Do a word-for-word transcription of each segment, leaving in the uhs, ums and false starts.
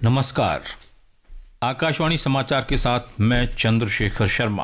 नमस्कार। आकाशवाणी समाचार के साथ मैं चंद्रशेखर शर्मा।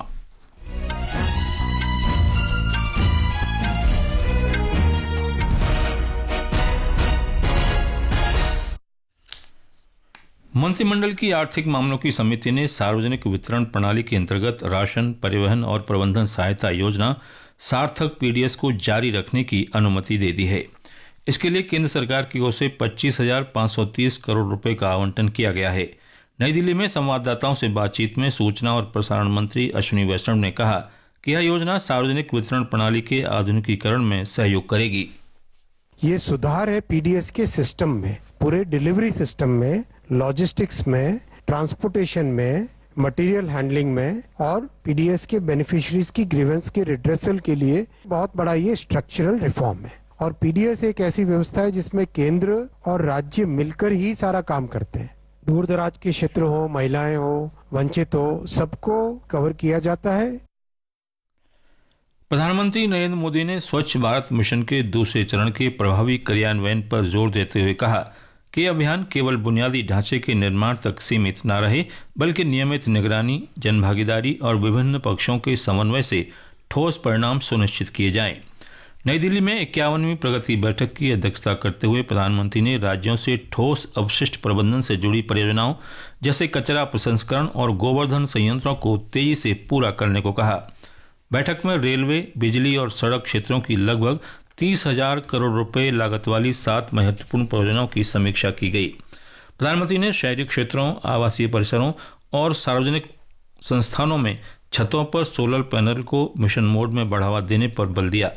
मंत्रिमंडल की आर्थिक मामलों की समिति ने सार्वजनिक वितरण प्रणाली के अंतर्गत राशन, परिवहन और प्रबंधन सहायता योजना सार्थक पीडीएस को जारी रखने की अनुमति दे दी है। इसके लिए केंद्र सरकार की ओर से पच्चीस हजार पाँच सौ तीस करोड़ रुपए का आवंटन किया गया है। नई दिल्ली में संवाददाताओं से बातचीत में सूचना और प्रसारण मंत्री अश्विनी वैष्णव ने कहा कि यह योजना सार्वजनिक वितरण प्रणाली के आधुनिकीकरण में सहयोग करेगी। ये सुधार है पीडीएस के सिस्टम में, पूरे डिलीवरी सिस्टम में, लॉजिस्टिक्स में, ट्रांसपोर्टेशन में, मटेरियल हैंडलिंग में और पीडीएस के बेनिफिशियरीज की ग्रीवेंस के रिड्रेसल के लिए बहुत बड़ा ये स्ट्रक्चरल रिफॉर्म है। और पीडीएस एक ऐसी व्यवस्था है जिसमें केंद्र और राज्य मिलकर ही सारा काम करते हैं। दूर दराज के क्षेत्र हो, महिलाएं हो, वंचित हो, सबको कवर किया जाता है। प्रधानमंत्री नरेंद्र मोदी ने स्वच्छ भारत मिशन के दूसरे चरण के प्रभावी क्रियान्वयन पर जोर देते हुए कहा कि यह अभियान केवल बुनियादी ढांचे के निर्माण तक सीमित न रहे, बल्कि नियमित निगरानी, जनभागीदारी और विभिन्न पक्षों के समन्वय से ठोस परिणाम सुनिश्चित किए जाएं। नई दिल्ली में इक्यावनवीं प्रगति बैठक की अध्यक्षता करते हुए प्रधानमंत्री ने राज्यों से ठोस अपशिष्ट प्रबंधन से जुड़ी परियोजनाओं जैसे कचरा प्रसंस्करण और गोवर्धन संयंत्रों को तेजी से पूरा करने को कहा। बैठक में रेलवे, बिजली और सड़क क्षेत्रों की लगभग तीस हजार करोड़ रुपए लागत वाली सात महत्वपूर्ण परियोजनाओं की समीक्षा की गई। प्रधानमंत्री ने शहरी क्षेत्रों, आवासीय परिसरों और सार्वजनिक संस्थानों में छतों पर सोलर पैनल को मिशन मोड में बढ़ावा देने पर बल दिया।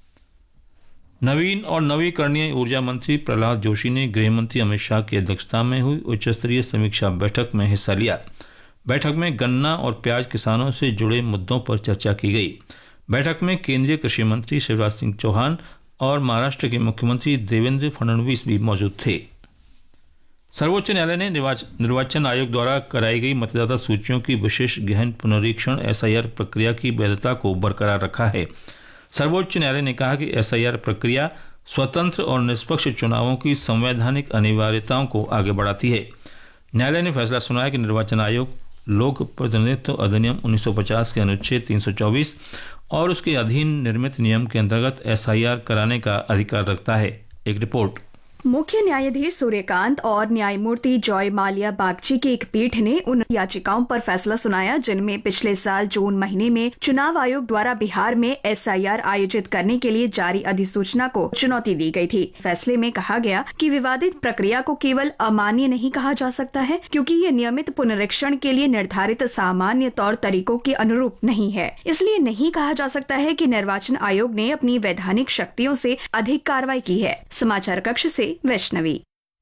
नवीन और नवीकरणीय ऊर्जा मंत्री प्रहलाद जोशी ने गृह मंत्री अमित शाह की अध्यक्षता में हुई उच्च स्तरीय समीक्षा बैठक में हिस्सा लिया। बैठक में गन्ना और प्याज किसानों से जुड़े मुद्दों पर चर्चा की गई। बैठक में केंद्रीय कृषि मंत्री शिवराज सिंह चौहान और महाराष्ट्र के मुख्यमंत्री देवेंद्र फडणवीस भी मौजूद थे। सर्वोच्च न्यायालय ने निर्वाचन आयोग द्वारा कराई गई मतदाता सूचियों की विशेष गहन पुनरीक्षण एसआईआर प्रक्रिया की वैधता को बरकरार रखा है। सर्वोच्च न्यायालय ने कहा कि एसआईआर प्रक्रिया स्वतंत्र और निष्पक्ष चुनावों की संवैधानिक अनिवार्यताओं को आगे बढ़ाती है। न्यायालय ने फैसला सुनाया कि निर्वाचन आयोग लोक प्रतिनिधित्व अधिनियम उन्नीस सौ पचास के अनुच्छेद तीन सौ चौबीस और उसके अधीन निर्मित नियम के अंतर्गत एसआईआर कराने का अधिकार रखता है। एक रिपोर्ट। मुख्य न्यायाधीश सूर्यकांत और न्यायमूर्ति जॉय माल्या बागची की एक पीठ ने उन याचिकाओं पर फैसला सुनाया जिनमें पिछले साल जून महीने में चुनाव आयोग द्वारा बिहार में एसआईआर आयोजित करने के लिए जारी अधिसूचना को चुनौती दी गई थी। फैसले में कहा गया कि विवादित प्रक्रिया को केवल अमान्य नहीं कहा जा सकता है, क्योंकि ये नियमित पुनरीक्षण के लिए निर्धारित सामान्य तौर तरीकों के अनुरूप नहीं है। इसलिए नहीं कहा जा सकता है कि निर्वाचन आयोग ने अपनी वैधानिक शक्तियों से अधिक कार्रवाई की है। समाचार कक्ष से वैष्णवी।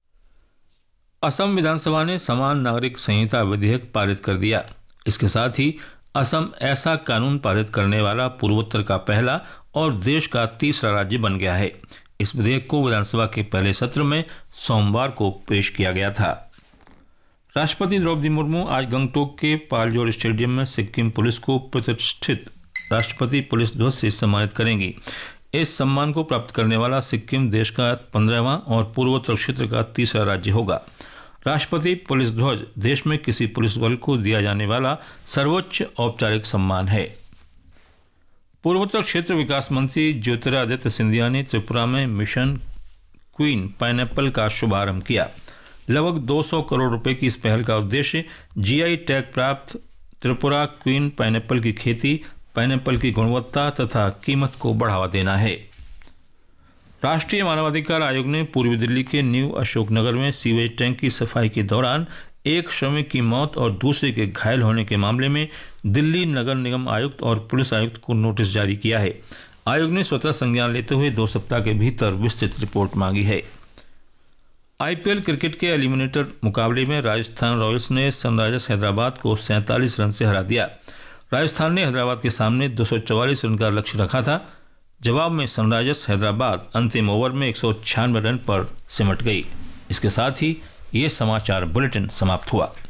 असम विधानसभा ने समान नागरिक संहिता विधेयक पारित कर दिया। इसके साथ ही असम ऐसा कानून पारित करने वाला पूर्वोत्तर का पहला और देश का तीसरा राज्य बन गया है। इस विधेयक को विधानसभा के पहले सत्र में सोमवार को पेश किया गया था। राष्ट्रपति द्रौपदी मुर्मू आज गंगटोक के पालजोर स्टेडियम में सिक्किम पुलिस को प्रतिष्ठित राष्ट्रपति पुलिस ध्वज से सम्मानित करेंगी। इस सम्मान को प्राप्त करने वाला सिक्किम देश का पंद्रहवां और पूर्वोत्तर क्षेत्र का तीसरा राज्य होगा। राष्ट्रपति पुलिस ध्वज देश में किसी पुलिस बल को दिया जाने वाला सर्वोच्च औपचारिक सम्मान है। पूर्वोत्तर क्षेत्र विकास मंत्री ज्योतिरादित्य सिंधिया ने त्रिपुरा में मिशन क्वीन पाइनएप्पल का शुभारंभ किया। लगभग दो सौ करोड़ रुपए की इस पहल का उद्देश्य जीआई टैग प्राप्त त्रिपुरा क्वीन पाइनएप्पल की खेती, पाइनएप्पल की गुणवत्ता तथा कीमत को बढ़ावा देना है। राष्ट्रीय मानवाधिकार आयोग ने पूर्वी दिल्ली के न्यू अशोकनगर में सीवेज टैंक की सफाई के दौरान एक श्रमिक की मौत और दूसरे के घायल होने के मामले में दिल्ली नगर निगम आयुक्त और पुलिस आयुक्त को नोटिस जारी किया है। आयोग ने स्वतः संज्ञान लेते हुए दो सप्ताह के भीतर विस्तृत रिपोर्ट मांगी है। आईपीएल क्रिकेट के एलिमिनेटर मुकाबले में राजस्थान रॉयल्स ने सनराइजर्स हैदराबाद को सैंतालीस रन से हरा दिया। राजस्थान ने हैदराबाद के सामने दो सौ चौवालीस रन का लक्ष्य रखा था। जवाब में सनराइजर्स हैदराबाद अंतिम ओवर में एक सौ छियानवे रन पर सिमट गई। इसके साथ ही ये समाचार बुलेटिन समाप्त हुआ।